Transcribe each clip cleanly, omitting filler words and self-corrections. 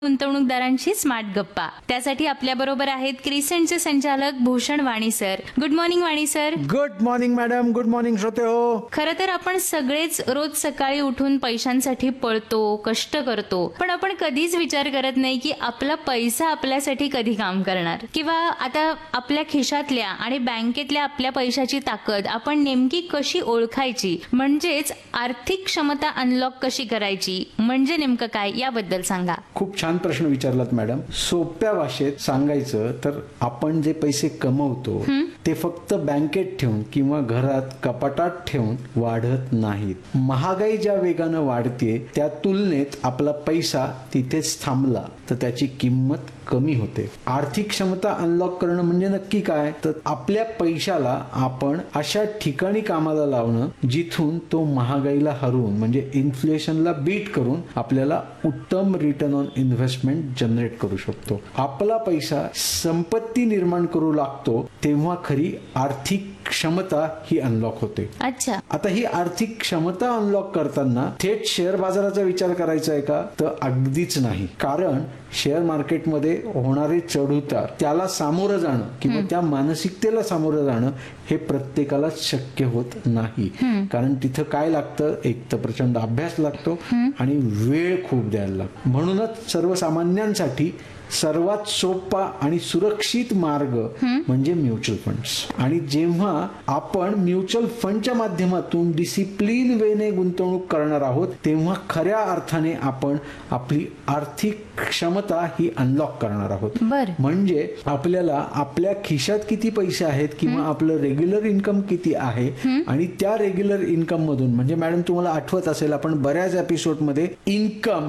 गुंतवणूकदारांशी smart गप्पा. त्यासाठी आपल्या बरोबर आहेत क्रिसेंटचे संचालक भूषण वाणी सर. गुड मॉर्निंग वाणी sir. Good morning madam. Good morning श्रोते हो. खरं तर आपण सगळेच रोज सकाळी उठून पैशांसाठी पळतो, कष्ट करतो, पण आपण कधीच विचार करत नाही की आपला पैसा आपल्यासाठी कधी काम करणार, किंवा आता आपल्या खिशातल्या आणि बँकेतल्या आपल्या पैशाची ताकद आपण नेमकी कशी ओळखायची, म्हणजेच आर्थिक क्षमता अनलॉक कशी करायची, म्हणजे नेमकं काय, याबद्दल सांगा. खूप छान प्रश्न विचारलात मॅडम. सोप्या भाषेत सांगायचं तर आपण जे पैसे कमवतो ते फक्त बँकेत ठेवून किंवा घरात कपाटात ठेवून वाढत नाहीत. महागाई ज्या वेगानं वाढते त्या तुलनेत आपला पैसा तिथेच थांबला तर त्याची किंमत कमी होते. आर्थिक क्षमता अनलॉक करणं म्हणजे नक्की काय, तर आपल्या पैशाला आपण अशा ठिकाणी कामाला लावणं जिथून तो महागाईला हरवून म्हणजे इन्फ्लेशनला बीट करून आपल्याला उत्तम रिटर्न ऑन इन्व्हेस्टमेंट जनरेट करू शकतो. आपला पैसा संपत्ती निर्माण करू लागतो तेव्हा खरी आर्थिक क्षमता ही अनलॉक होते. अच्छा, आता ही आर्थिक क्षमता अनलॉक करताना थेट शेअर बाजाराचा विचार करायचा आहे का, तर अगदीच नाही. कारण शेअर मार्केटमध्ये होणारे चढउतार त्याला सामोरं जाणं किंवा त्या मानसिकतेला सामोरं जाणं हे प्रत्येकाला शक्य होत नाही. कारण तिथं काय लागतं, एक तर प्रचंड अभ्यास लागतो आणि वेळ खूप द्यायला लागतो. म्हणूनच सर्वसामान्यांसाठी सर्वात सोपा आणि सुरक्षित मार्ग म्हणजे म्युच्युअल फंड्स. आणि जेव्हा आपण म्युच्युअल फंडच्या माध्यमातून डिसिप्लिन वेने गुंतवणूक करणार आहोत तेव्हा खऱ्या अर्थाने आपण आपली आर्थिक क्षमता ही अनलॉक करणार आहोत. म्हणजे आपल्याला आपल्या खिशात किती पैसे आहेत किंवा आपलं रेग्युलर इन्कम किती आहे आणि त्या रेग्युलर इन्कम मधून, म्हणजे मॅडम तुम्हाला आठवत असेल आपण बऱ्याच एपिसोड मध्ये income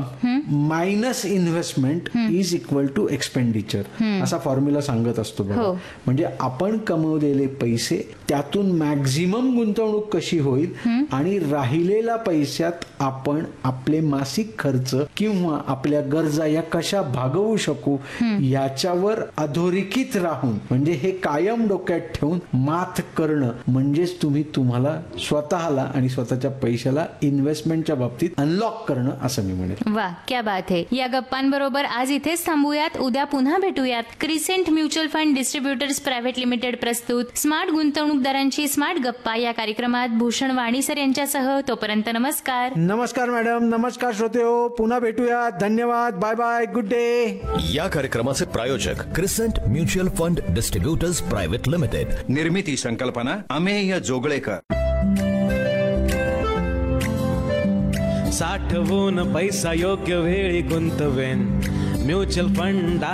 minus investment is equal to expenditure असा फॉर्म्युला सांगत असतो बघा. म्हणजे आपण कमवलेले पैसे त्यातून मॅक्झिमम गुंतवणूक कशी होईल आणि राहिलेल्या पैशात आपण आपले मासिक खर्च किंवा आपल्या गरजा या कशा भागवू शकू याच्यावर अधोरेखित राहून, म्हणजे हे कायम डोक्यात ठेवून मात करणं म्हणजेच तुम्ही तुम्हाला स्वतःला आणि स्वतःच्या पैशाला इन्व्हेस्टमेंटच्या बाबतीत अनलॉक करणं असं मी म्हणेन. वा, क्या बात है. या गप्पांबरोबर आज इथेच थांबूयात. उद्या पुन्हा भेटूयात. Crescent mutual fund distributors private limited प्रस्तुत स्मार्ट गुंतवणूकदारांची स्मार्ट गप्पा या कार्यक्रमात भूषण वाणी सर यांच्यासह. तोपर्यंत नमस्कार. नमस्कार मॅडम. नमस्कार श्रोते हो. पुन्हा भेटूया. धन्यवाद. Bye bye. Good day. या कार्यक्रमाचे प्रायोजक crescent mutual fund distributors private limited. निर्मिती संकल्पना अमेय जोगळेकर. साठवून पैसा योग्य वेळी गुंतवेन म्युच्युअल फंड